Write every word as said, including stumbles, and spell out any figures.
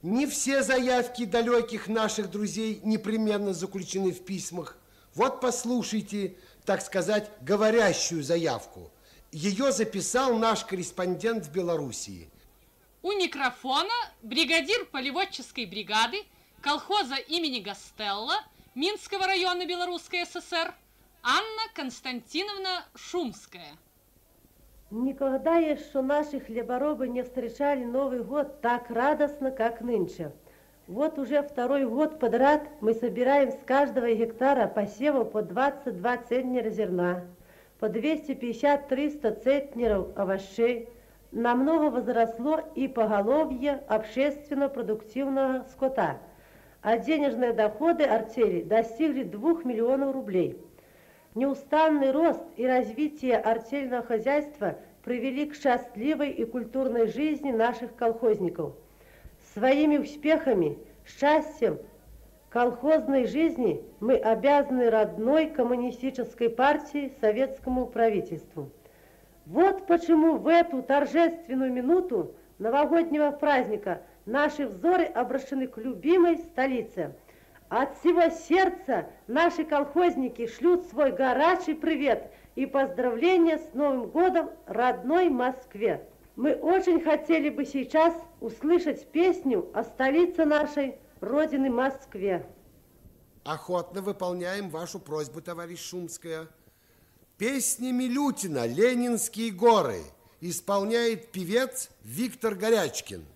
Не все заявки далеких наших друзей непременно заключены в письмах. Вот послушайте, так сказать, говорящую заявку. Ее записал наш корреспондент в Белоруссии. У микрофона бригадир полеводческой бригады колхоза имени Гастелло Минского района Белорусской ССР Анна Константиновна Шумская. Никогда еще наши хлеборобы не встречали Новый год так радостно, как нынче. Вот уже второй год подряд мы собираем с каждого гектара посева по двадцать два центнера зерна, по двести пятьдесят - триста центнеров овощей. Намного возросло и поголовье общественно-продуктивного скота, а денежные доходы артели достигли двух миллионов рублей. Неустанный рост и развитие артельного хозяйства привели к счастливой и культурной жизни наших колхозников. Своими успехами, счастьем колхозной жизни мы обязаны родной коммунистической партии, советскому правительству. Вот почему в эту торжественную минуту новогоднего праздника наши взоры обращены к любимой столице. От всего сердца наши колхозники шлют свой горячий привет и поздравления с Новым годом родной Москве. Мы очень хотели бы сейчас услышать песню о столице нашей родины Москве. Охотно выполняем вашу просьбу, товарищ Шумская. Песни Милютина «Ленинские горы» исполняет певец Виктор Горячкин.